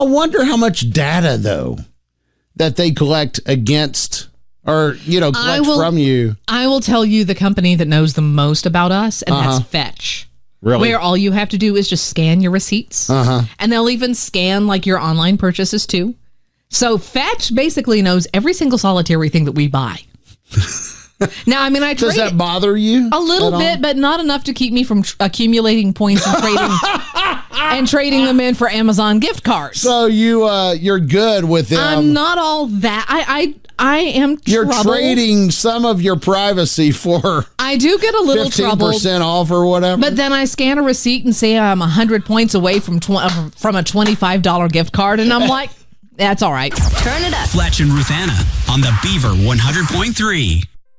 I wonder how much data, though, that they collect against or, collect from you. I will tell you the company that knows the most about us, and that's Fetch. Really? Where all you have to do is just scan your receipts. And they'll even scan like your online purchases too. So Fetch basically knows every single solitary thing that we buy. Now, I mean, Does that bother you? A little bit, but not enough to keep me from accumulating points and trading them in for Amazon gift cards. So you're good with them. I'm not all that. I am You're troubled. trading some of your privacy for I do get a little 15% troubled. off or whatever. But then I scan a receipt and say I'm 100 points away from a $25 gift card, and I'm like, that's all right. Turn it up. Fletch and Ruth Anna on the Beaver 100.3.